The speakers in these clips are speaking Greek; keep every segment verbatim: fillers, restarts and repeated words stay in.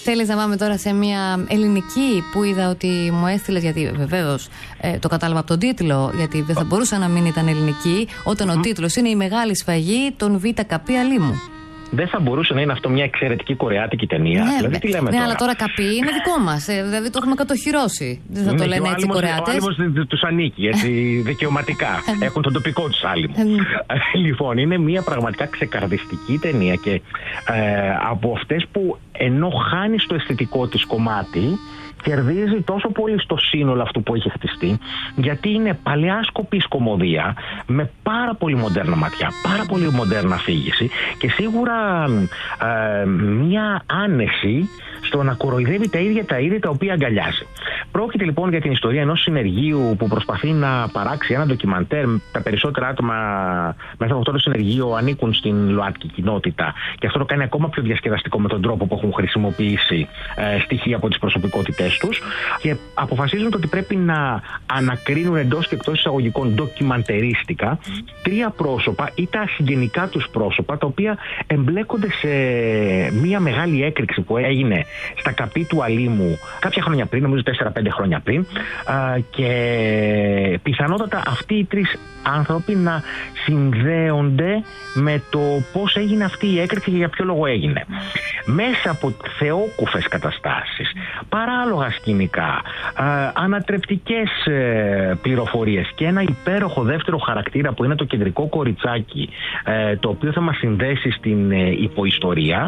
Θέλεις να πάμε τώρα σε μια ελληνική που είδα ότι μου έστειλες, γιατί βεβαίως ε, το κατάλαβα από τον τίτλο, γιατί δεν θα μπορούσε να μην ήταν ελληνική, όταν ο τίτλος είναι «Η μεγάλη σφαγή των Β' Καπή Αλήμου». Δεν θα μπορούσε να είναι αυτό μια εξαιρετική κορεάτικη ταινία? Ναι, δηλαδή, τι λέμε ναι, τώρα. αλλά τώρα Καπή είναι δικό μας. Ε, δηλαδή το έχουμε κατοχυρώσει. Δεν θα ναι, το λένε έτσι οι Κορεάτες. Ο άλυμος τους ανήκει έτσι, δικαιωματικά. Έχουν τον τοπικό τους άλυμο. Λοιπόν, είναι μια πραγματικά ξεκαρδιστική ταινία και ε, από αυτές που ενώ χάνει στο αισθητικό της κομμάτι, κερδίζει τόσο πολύ στο σύνολο αυτού που έχει χτιστεί, γιατί είναι παλαιά σκοπής κομμωδία με πάρα πολύ μοντέρνα ματιά, πάρα πολύ μοντέρνα αφήγηση και σίγουρα ε, μια άνεση στο να κοροϊδεύει τα ίδια τα είδη τα οποία αγκαλιάζει. Πρόκειται λοιπόν για την ιστορία ενός συνεργείου που προσπαθεί να παράξει ένα ντοκιμαντέρ. Τα περισσότερα άτομα μέσα από αυτό το συνεργείο ανήκουν στην ΛΟΑΤΚΙ κοινότητα και αυτό το κάνει ακόμα πιο διασκεδαστικό με τον τρόπο που έχουν χρησιμοποιήσει ε, στοιχεία από τις προσωπικότητές τους και αποφασίζουν ότι πρέπει να ανακρίνουν εντός και εκτός εισαγωγικών ντοκιμαντερίστικα τρία πρόσωπα ή τα συγγενικά τους πρόσωπα, τα οποία εμπλέκονται σε μια μεγάλη έκρηξη που έγινε στα Καπή του Αλήμου κάποια χρόνια πριν, νομίζω τέσσερα πέντε χρόνια πριν, και πιθανότατα αυτοί οι τρεις άνθρωποι να συνδέονται με το πώς έγινε αυτή η έκρηξη και για ποιο λόγο έγινε. Μέσα από θεόκουφες καταστάσεις, παράλογα σκηνικά, ανατρεπτικές πληροφορίες και ένα υπέροχο δεύτερο χαρακτήρα που είναι το κεντρικό κοριτσάκι, το οποίο θα μας συνδέσει στην υποϊστορία,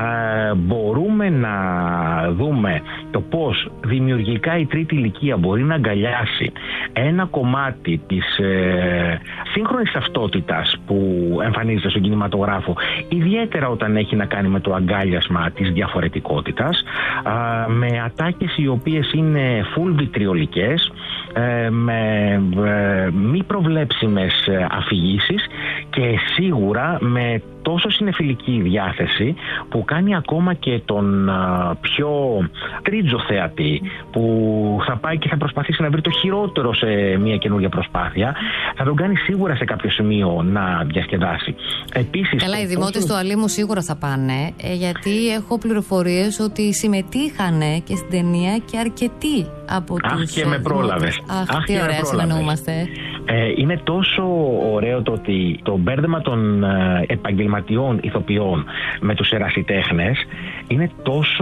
μπορούμε να δούμε το πώς δημιουργικά η τρίτη ηλικία μπορεί να αγκαλιάσει ένα κομμάτι της ε, σύγχρονης ταυτότητας που εμφανίζεται στον κινηματογράφο, ιδιαίτερα όταν έχει να κάνει με το αγκάλιασμα της διαφορετικότητας, ε, με ατάκες οι οποίες είναι full βιτριολικές, ε, με ε, μη προβλέψιμες αφηγήσεις και σίγουρα με τόσο συνεφιλική διάθεση που κάνει ακόμα και τον α, πιο τρίτζο θεατή που θα πάει και θα προσπαθήσει να βρει το χειρότερο σε μια καινούργια προσπάθεια, θα τον κάνει σίγουρα σε κάποιο σημείο να διασκεδάσει. Επίσης, καλά, οι δημότες του Αλήμου σίγουρα θα πάνε, ε, γιατί έχω πληροφορίες ότι συμμετείχανε και στην ταινία και αρκετοί από Αχ, τους... και με πρόλαβες. Αχ, Αχ, τι ωραία συνεννοούμαστε. Ε, είναι τόσο ωραίο το ότι το μπέρδεμα των ε, επαγγελματιών ηθοποιών με τους ερασιτέχνες είναι τόσο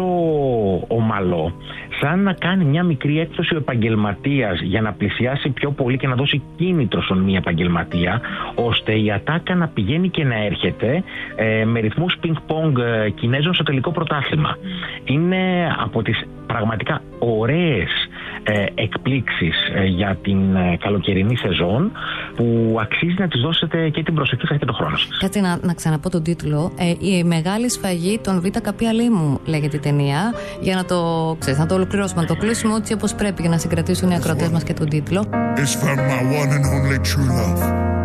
ομαλό, σαν να κάνει μια μικρή έκπτωση ο επαγγελματίας για να πλησιάσει πιο πολύ και να δώσει κίνητρο στον μη επαγγελματία, ώστε η ατάκα να πηγαίνει και να έρχεται ε, με ρυθμούς πινκ-πονγκ ε, Κινέζων στο τελικό πρωτάθλημα. Είναι από τις πραγματικά ωραίες ε, εκπλήξεις ε, για την ε, καλοκαιρινή σεζόν που αξίζει να τις δώσετε και την προσοχή σας και τον χρόνο σας. Κάτσε να, να ξαναπώ τον τίτλο. Ε, η μεγάλη σφαγή των Β' Καπή Αλήμου λέγεται η ταινία, για να το, ξέρεις, να το ολοκληρώσουμε, να το κλείσουμε έτσι όπως πρέπει, για να συγκρατήσουν οι ακροατές μας και τον τίτλο. It's from my one and only true love.